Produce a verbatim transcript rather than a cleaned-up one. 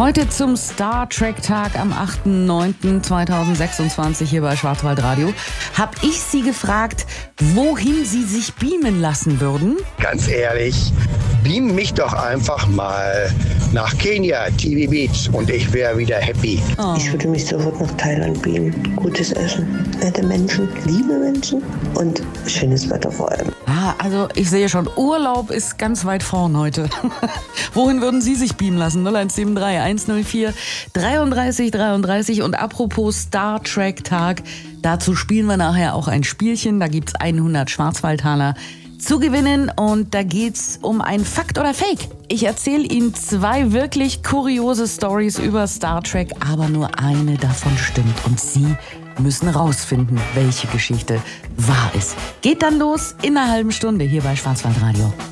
Heute zum Star Trek Tag am achter neunter zweitausendsechsundzwanzig hier bei Schwarzwaldradio habe ich Sie gefragt, wohin Sie sich beamen lassen würden. Ganz ehrlich, beam mich doch einfach mal nach Kenia, T V Beach, und ich wäre wieder happy. Oh. Ich würde mich sofort nach Thailand beamen. Gutes Essen, nette Menschen, liebe Menschen und schönes Wetter vor allem. Ah, also ich sehe schon, Urlaub ist ganz weit vorn heute. Wohin würden Sie sich beamen lassen? null eins sieben drei eins null vier dreiunddreißig dreiunddreißig. Und apropos Star Trek Tag, dazu spielen wir nachher auch ein Spielchen. Da gibt's hundert Schwarzwaldtaler zu gewinnen und da geht's um ein Fakt oder Fake. Ich erzähle Ihnen zwei wirklich kuriose Stories über Star Trek, aber nur eine davon stimmt und Sie müssen rausfinden, welche Geschichte wahr ist. Geht dann los in einer halben Stunde hier bei Schwarzwaldradio.